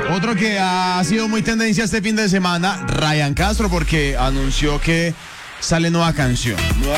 Otro que ha sido muy tendencia este fin de semana, Ryan Castro, porque anunció que sale nueva canción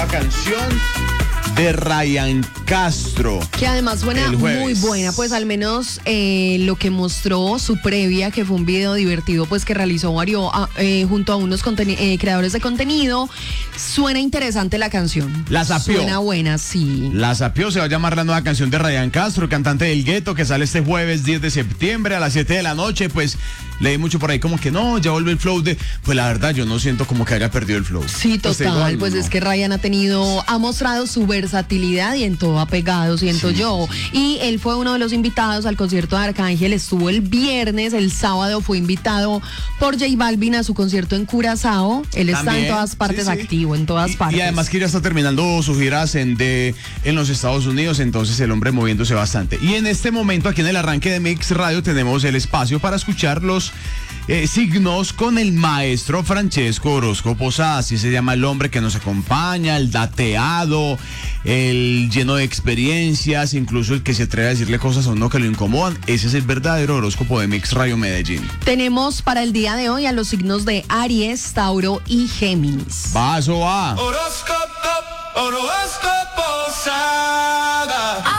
de Ryan Castro. Que además suena el jueves. muy buena, pues al menos lo que mostró su previa, que fue un video divertido, pues que realizó junto a unos creadores de contenido. Suena interesante la canción. La sapió. Suena buena, sí. La sapió, se va a llamar la nueva canción de Ryan Castro, cantante del Gueto, que sale este jueves 10 de septiembre a las 7 de la noche. Pues leí mucho por ahí como que no, ya vuelve el flow de... Pues la verdad yo no siento como que haya perdido el flow. Sí, total, pues es que Ryan ha mostrado su versatilidad y en todo ha pegado, siento yo. Y él fue uno de los invitados al concierto de Arcángel, estuvo el viernes, el sábado fue invitado por J Balvin a su concierto en Curazao. Él está También, en todas partes, activo, en todas partes. Y además que ya está terminando sus giras en los Estados Unidos, entonces el hombre moviéndose bastante. Y en este momento, aquí en el arranque de Mix Radio, tenemos el espacio para escuchar los signos con el maestro Francesco Orozco Posada. Así se llama el hombre que nos acompaña, el dateado, el lleno de experiencias, incluso el que se atreve a decirle cosas a uno que lo incomodan. Ese es el verdadero horóscopo de Mix Radio Medellín. Tenemos para el día de hoy a los signos de Aries, Tauro y Géminis. Va, eso va. Orozco Posada.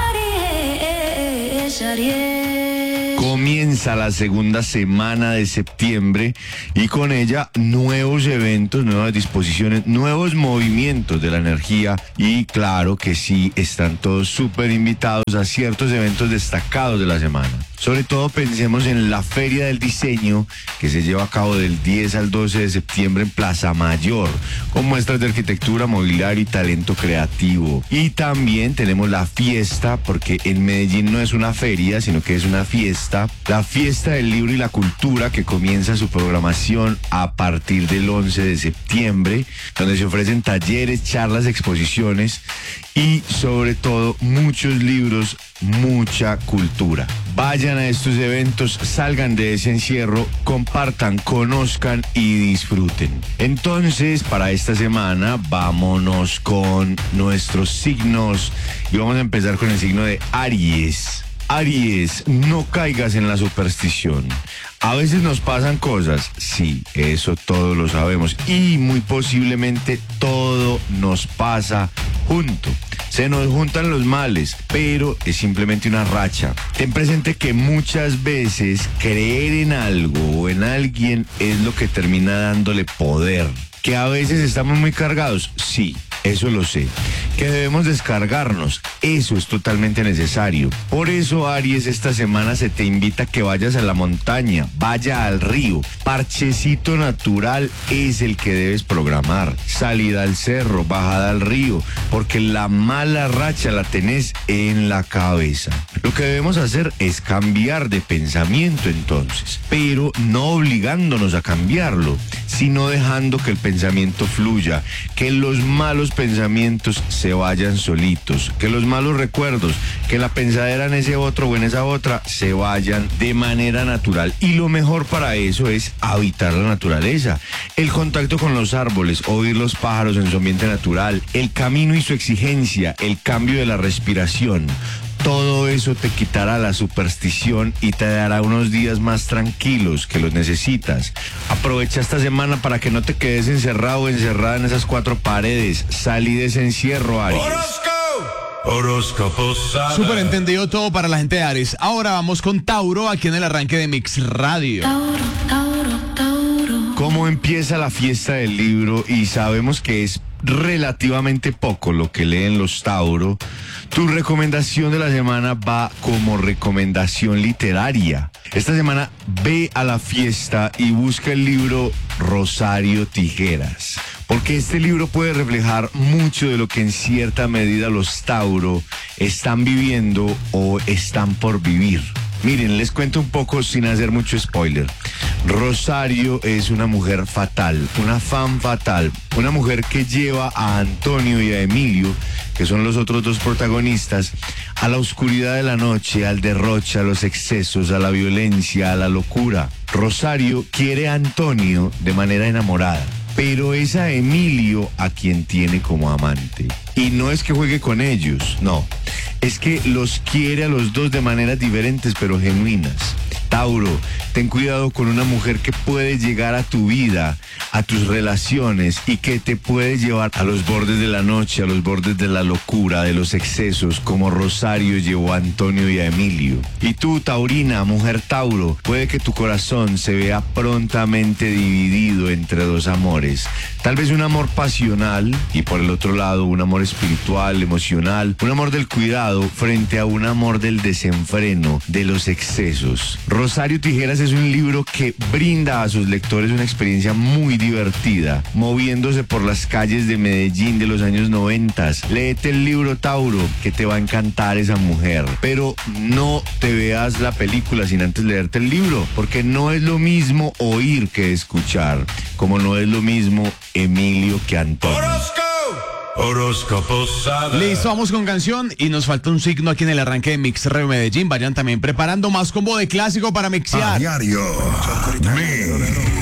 Aries. Comienza la segunda semana de septiembre y con ella nuevos eventos, nuevas disposiciones, nuevos movimientos de la energía y claro que sí, están todos súper invitados a ciertos eventos destacados de la semana. Sobre todo pensemos en la Feria del Diseño que se lleva a cabo del 10 al 12 de septiembre en Plaza Mayor, con muestras de arquitectura, mobiliario y talento creativo. Y también tenemos la fiesta, porque en Medellín no es una feria, sino que es una fiesta, la Fiesta del Libro y la Cultura, que comienza su programación a partir del 11 de septiembre, donde se ofrecen talleres, charlas, exposiciones y sobre todo muchos libros, mucha cultura. Vayan a estos eventos, salgan de ese encierro, compartan, conozcan y disfruten. Entonces, para esta semana, vámonos con nuestros signos y vamos a empezar con el signo de Aries. Aries, no caigas en la superstición. A veces nos pasan cosas, sí, eso todos lo sabemos y muy posiblemente todo nos pasa junto. Se nos juntan los males, pero es simplemente una racha. Ten presente que muchas veces creer en algo o en alguien es lo que termina dándole poder. Que a veces estamos muy cargados, sí, eso lo sé. Que debemos descargarnos, eso es totalmente necesario. Por eso, Aries, esta semana se te invita a que vayas a la montaña, vaya al río. Parchecito natural es el que debes programar. Salida al cerro, bajada al río, porque la mala racha la tenés en la cabeza. Lo que debemos hacer es cambiar de pensamiento entonces, pero no obligándonos a cambiarlo, sino dejando que el pensamiento fluya, que los malos pensamientos se vayan solitos, que los malos recuerdos, que la pensadera en ese otro o en esa otra se vayan de manera natural. Y lo mejor para eso es habitar la naturaleza, el contacto con los árboles, oír los pájaros en su ambiente natural, el camino y su exigencia, el cambio de la respiración. Todo eso te quitará la superstición y te dará unos días más tranquilos que los necesitas. Aprovecha esta semana para que no te quedes encerrado o encerrada en esas cuatro paredes. Salí de ese encierro, Aries. Orozco Posada. Súper entendido todo para la gente de Aries. Ahora vamos con Tauro, aquí en el arranque de Mix Radio. ¿Cómo empieza la fiesta del libro? Y sabemos que es relativamente poco lo que leen los Tauro. Tu recomendación de la semana va como recomendación literaria. Esta semana ve a la fiesta y busca el libro Rosario Tijeras, porque este libro puede reflejar mucho de lo que en cierta medida los Tauro están viviendo o están por vivir. Miren, les cuento un poco sin hacer mucho spoiler. Rosario es una mujer fatal, una fan fatal, una mujer que lleva a Antonio y a Emilio, que son los otros dos protagonistas, a la oscuridad de la noche, al derroche, a los excesos, a la violencia, a la locura. Rosario quiere a Antonio de manera enamorada, pero es a Emilio a quien tiene como amante. Y no es que juegue con ellos, no. Es que los quiere a los dos de maneras diferentes pero genuinas. Tauro, ten cuidado con una mujer que puede llegar a tu vida, a tus relaciones y que te puede llevar a los bordes de la noche, a los bordes de la locura, de los excesos, como Rosario llevó a Antonio y a Emilio. Y tú, Taurina, mujer Tauro, puede que tu corazón se vea prontamente dividido entre dos amores. Tal vez un amor pasional y por el otro lado un amor espiritual, emocional, un amor del cuidado frente a un amor del desenfreno, de los excesos. Rosario Tijeras es un libro que brinda a sus lectores una experiencia muy divertida, moviéndose por las calles de Medellín de los años 90. Léete el libro, Tauro, que te va a encantar esa mujer. Pero no te veas la película sin antes leerte el libro, porque no es lo mismo oír que escuchar, como no es lo mismo Emilio que Antonio. Horóscopo Sada. Listo, vamos con canción y nos falta un signo aquí en el arranque de Mix Radio Medellín. Vayan también preparando más combo de clásico para mixear. A diario.